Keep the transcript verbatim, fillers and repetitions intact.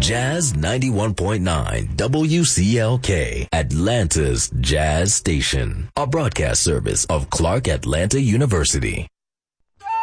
Jazz ninety-one point nine W C L K, Atlanta's Jazz Station, a broadcast service of Clark Atlanta University.